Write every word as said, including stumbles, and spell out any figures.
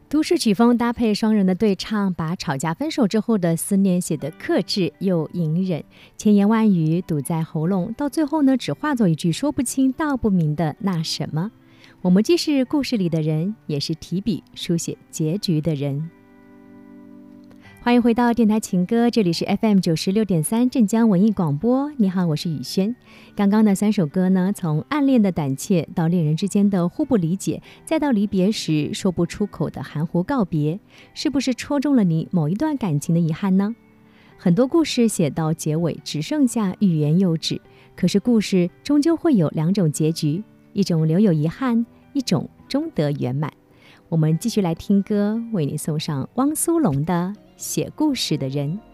都市曲风搭配双人的对唱，把吵架分手之后的思念写得克制又隐忍，千言万语堵在喉咙，到最后呢，只化作一句说不清道不明的那什么。我们既是故事里的人，也是提笔书写结局的人。欢迎回到电台情歌，这里是 F M 九十六点三镇江文艺广播。你好，我是雨轩。刚刚的三首歌呢，从暗恋的胆怯到恋人之间的互不理解，再到离别时说不出口的含糊告别，是不是戳中了你某一段感情的遗憾呢？很多故事写到结尾只剩下欲言又止，可是故事终究会有两种结局，一种留有遗憾，一种终得圆满。我们继续来听歌，为你送上汪苏泷的写故事的人。